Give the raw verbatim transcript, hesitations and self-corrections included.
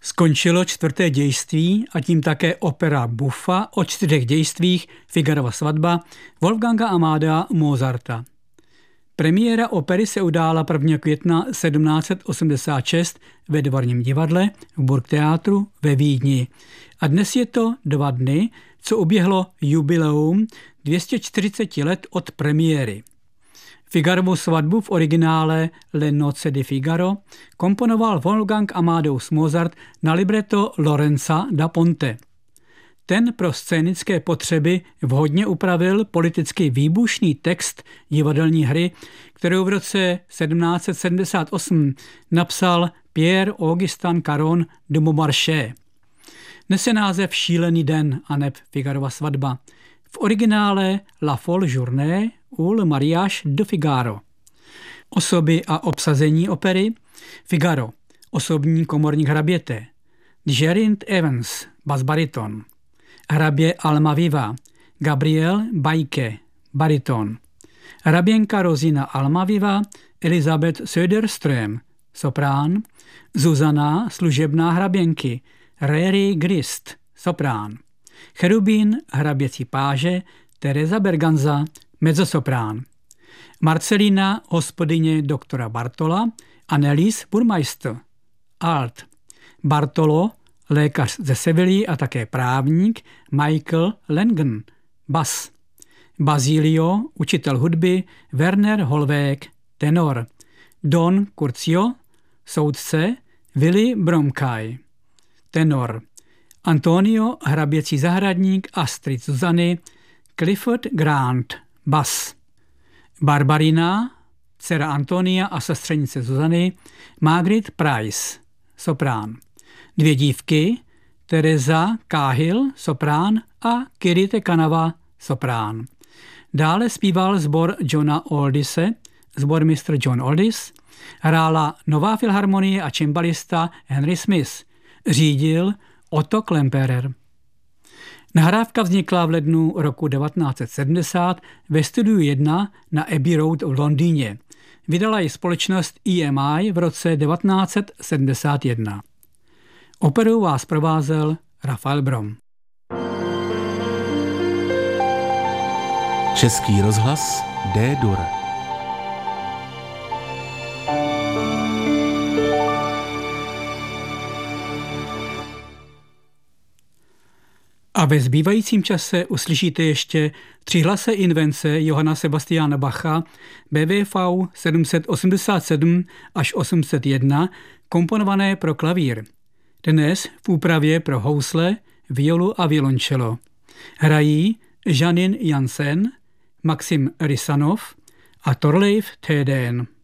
Skončilo čtvrté dějství a tím také opera buffa o čtyřech dějstvích Figarova svatba Wolfganga Amadea Mozarta. Premiéra opery se udála prvního května sedmnáct set osmdesát šest ve Dvorním divadle v Burgtheatru ve Vídni. A dnes je to dva dny, co uběhlo jubileum dvě stě čtyřicet let od premiéry. Figarovu svatbu v originále Le Nozze di Figaro komponoval Wolfgang Amadeus Mozart na libreto Lorenza da Ponte. Ten pro scénické potřeby vhodně upravil politicky výbušný text divadelní hry, kterou v roce sedmnáct set sedmdesát osm napsal Pierre Augustin Caron de Beaumarchais. Nese název Šílený den a neb Figarova svatba. V originále La Folle Journée ou Le Mariage de Figaro. Osoby a obsazení opery: Figaro, osobní komorník hraběte; Geraint Evans, basbariton; hrabě Almaviva, Gabriel Bajke, bariton; hraběnka Rosina Almaviva, Elizabeth Söderström, soprán; Zuzana, služebná hraběnky, Reri Grist, soprán; cherubín, hraběcí páže, Teresa Berganza, mezzosoprán; Marcelina, hospodyně doktora Bartola, Annelies Burmeister, alt; Bartolo, lékař ze Sevilly a také právník, Michael Langen, bas; Basilio, učitel hudby, Werner Holweg, tenor; Don Curcio, soudce, Willy Bromkaj, tenor; Antonio, hraběcí zahradník, Astrid Zuzany, Clifford Grant, bas; Barbarina, dcera Antonia a sestřenice Zuzany, Margaret Price, soprán; dvě dívky, Teresa Cahill, soprán, a Kirite Kanava, soprán. Dále zpíval sbor Johna Oldise, sbormistr John Oldis, hrála Nová filharmonie a cembalista Henry Smith, řídil Otto Klemperer. Nahrávka vznikla v lednu roku devatenáct set sedmdesát ve studiu jedna na Abbey Road v Londýně. Vydala ji společnost E M I v roce devatenáct set sedmdesát jedna. Operou vás provázel Rafael Brom. Český rozhlas D-dur. A ve zbývajícím čase uslyšíte ještě třihlase invence Johanna Sebastiana Bacha B W V sedm set osmdesát sedm až osm set jedna komponované pro klavír. Dnes v úpravě pro housle, violu a violončelo. Hrají Janine Jansen, Maxim Rysanov a Thorleif Thedéen.